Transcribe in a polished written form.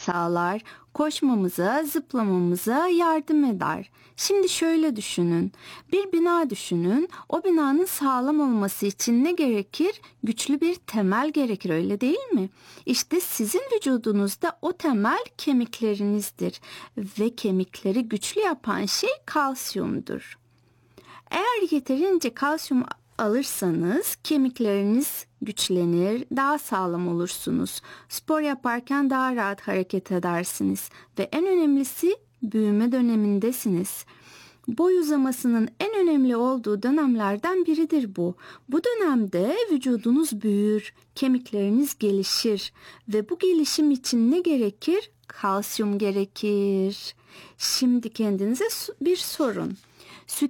sağlar, koşmamıza, zıplamamıza yardım eder. Şimdi şöyle düşünün. Bir bina düşünün. O binanın sağlam olması için ne gerekir? Güçlü bir temel gerekir, öyle değil mi? İşte sizin vücudunuzda o temel kemiklerinizdir ve kemikleri güçlü yapan şey kalsiyumdur. Eğer yeterince kalsiyum alırsanız kemikleriniz güçlenir, daha sağlam olursunuz. Spor yaparken daha rahat hareket edersiniz ve en önemlisi büyüme dönemindesiniz. Boy uzamasının en önemli olduğu dönemlerden biridir bu. Bu dönemde vücudunuz büyür, kemikleriniz gelişir ve bu gelişim için ne gerekir? Kalsiyum gerekir. Şimdi kendinize bir sorun.